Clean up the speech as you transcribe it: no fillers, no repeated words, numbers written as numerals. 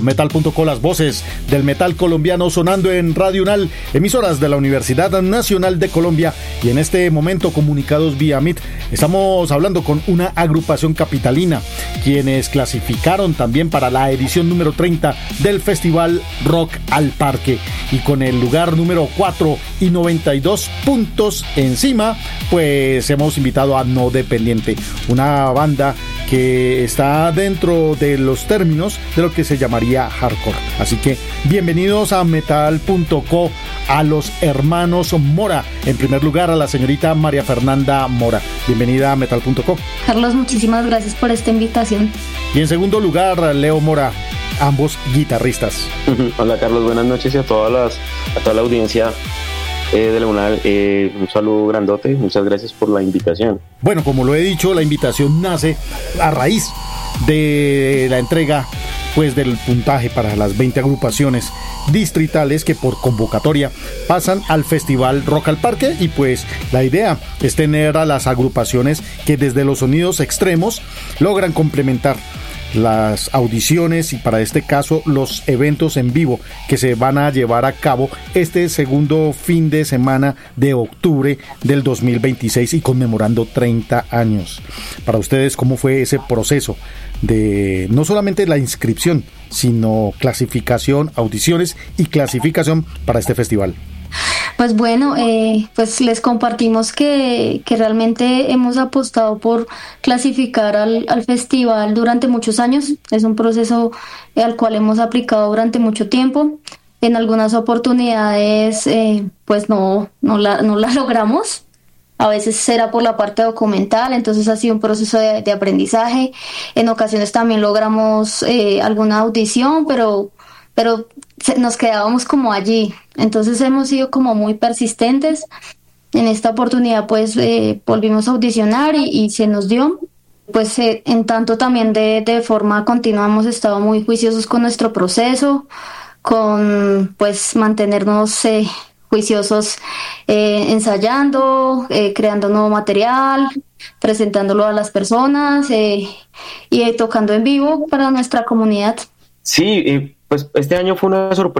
Metal.co, las voces del metal colombiano sonando en Radio Unal, emisoras de la Universidad Nacional de Colombia, y en este momento comunicados vía Meet. Estamos hablando con una agrupación capitalina, quienes clasificaron también para la edición número 30 del Festival Rock al Parque, y con el lugar número 4 y 92 puntos encima, pues hemos invitado a No Dependiente, una banda que está dentro de los términos de lo que se llamaría hardcore. Así que bienvenidos a Metal.co, a los hermanos Mora. En primer lugar, a la señorita María Fernanda Mora. Bienvenida a Metal.co. Carlos, muchísimas gracias por esta invitación. Y en segundo lugar, Leo Mora, ambos guitarristas. Hola Carlos, buenas noches y a toda la audiencia de la UNAL, un saludo grandote, muchas gracias por la invitación. Bueno, como lo he dicho, la invitación nace a raíz de la entrega pues del puntaje para las 20 agrupaciones distritales que por convocatoria pasan al Festival Rock al Parque, y pues la idea es tener a las agrupaciones que desde los sonidos extremos logran complementar las audiciones y para este caso los eventos en vivo que se van a llevar a cabo este segundo fin de semana de octubre del 2026 y conmemorando 30 años. Para ustedes, ¿cómo fue ese proceso de no solamente la inscripción, sino clasificación, audiciones y clasificación para este festival? Pues bueno, pues les compartimos que realmente hemos apostado por clasificar al festival durante muchos años. Es un proceso al cual hemos aplicado durante mucho tiempo. En algunas oportunidades pues no la logramos. A veces será por la parte documental, entonces ha sido un proceso de aprendizaje. En ocasiones también logramos alguna audición, pero nos quedábamos como allí. Entonces hemos sido como muy persistentes. En esta oportunidad pues volvimos a audicionar y se nos dio. Pues en tanto también de forma continua hemos estado muy juiciosos con nuestro proceso, con pues mantenernos juiciosos, ensayando, creando nuevo material, presentándolo a las personas y tocando en vivo para nuestra comunidad. Sí, pues este año fue una sorpresa